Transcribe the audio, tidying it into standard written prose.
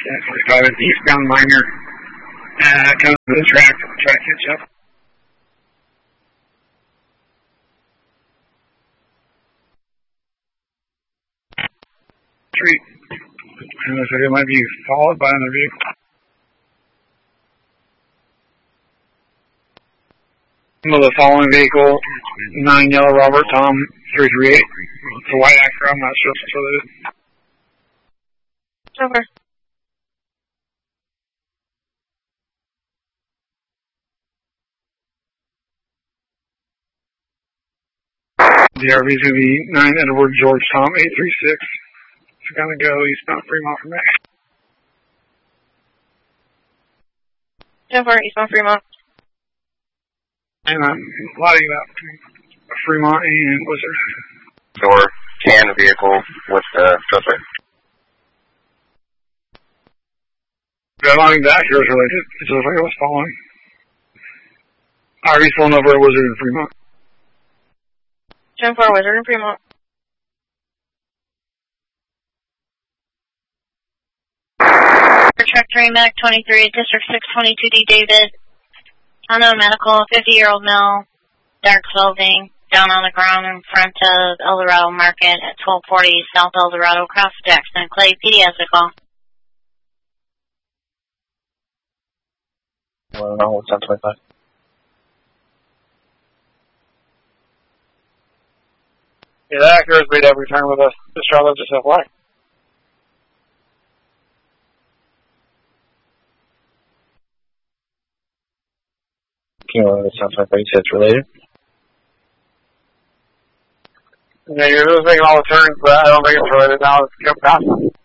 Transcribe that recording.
45 is eastbound minor. Comes to the track catch up. Street. And looks like it might be followed by another vehicle. The following vehicle, 9 yellow Robert Tom 338. It's a white Acura. I'm not sure if it's related. Over. The RV is going to be 9 Edward George Tom 836. It's going to go eastbound Fremont from there. Over, eastbound Fremont. And I'm lighting it up between Fremont and Wizard. Door 10 vehicle with the suspect. I don't think the Acura is related. It looks like it was following. RV's pulling over at Wizard and Fremont. 10-4, Wizard and Fremont. Track 3, Medic 23, District 622D, David. On a medical, 50-year-old male, dark clothing, down on the ground in front of El Dorado Market at 1240 South El Dorado, across Jackson. Clay, PD has a call. Well, no, it's on 25. Yeah, the Acura's made every turn with us. Just Charlotte just FY. Kilo, it sounds like you said it's related. Yeah, you're just making all the turns, but I don't think it's related now. It's come past.